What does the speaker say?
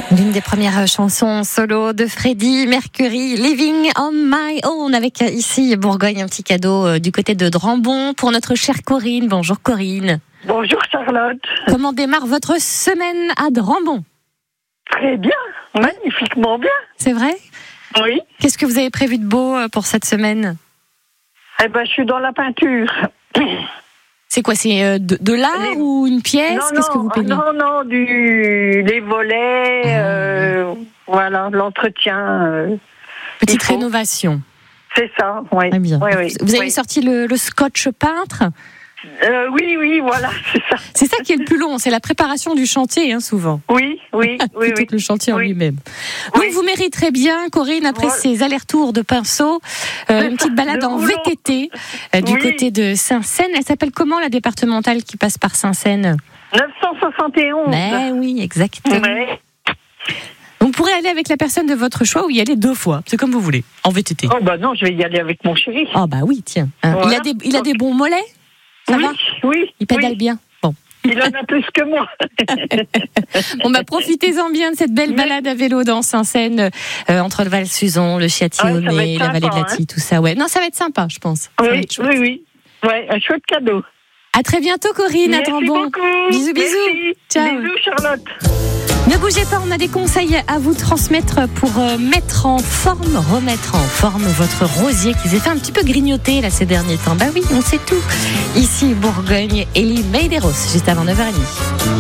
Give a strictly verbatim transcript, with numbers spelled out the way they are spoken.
L'une des premières chansons solo de Freddie Mercury, Living on My Own, avec ici Bourgogne, un petit cadeau du côté de Drambon pour notre chère Corinne. Bonjour Corinne. Bonjour Charlotte. Comment démarre votre semaine à Drambon? Très bien, magnifiquement bien. C'est vrai? Oui. Qu'est-ce que vous avez prévu de beau pour cette semaine? Eh ben, je suis dans la peinture. C'est quoi, c'est de, de l'art les... ou une pièce? Non, Qu'est-ce non, que vous peignez? Non, non, du... les volets, ah. euh, voilà, l'entretien. Euh, Petite rénovation. C'est ça, oui. Très bien. Oui, oui. Vous avez oui. sorti le, le scotch peintre? euh, Oui, oui, voilà, c'est ça. C'est ça qui est le plus long, c'est la préparation du chantier, hein, souvent. Oui, oui, oui. Plutôt oui. que le chantier oui. en lui-même. Oui. Donc vous mériterez bien, Corinne, après voilà. ces allers-retours de pinceau, euh, une petite balade en V T T euh, du oui. côté de Saint-Seine. Elle s'appelle comment, la départementale qui passe par Saint-Seine? neuf cent soixante et onze. Mais oui, exactement. Ouais. Vous pourrez aller avec la personne de votre choix ou y aller deux fois. C'est comme vous voulez, en V T T. Oh bah non, je vais y aller avec mon chéri. Ah oh bah oui, tiens. Hein. Voilà. Il a des, il a des bons mollets? Ça oui, va oui. Il pédale oui. bien. Bon. Il en a plus que moi. Bon bah profitez-en bien de cette belle balade à vélo dans Saint-Seine, euh, entre le Val-Suzon, le Châtillonnet, ah, la vallée de la Tille, hein. tout ça. Ouais. Non, ça va être sympa, je pense. Oui, oui, oui. Ouais, un chouette cadeau. À très bientôt, Corinne. Merci à Drambon. beaucoup. Bisous, bisous. Merci. Ciao. Bisous, Charlotte. Ne bougez pas, on a des conseils à vous transmettre pour mettre en forme, remettre en forme votre rosier qui s'est fait un petit peu grignoter là ces derniers temps. Bah oui, on sait tout. Ici, Bourgogne, Elie Medeiros, juste avant neuf heures trente.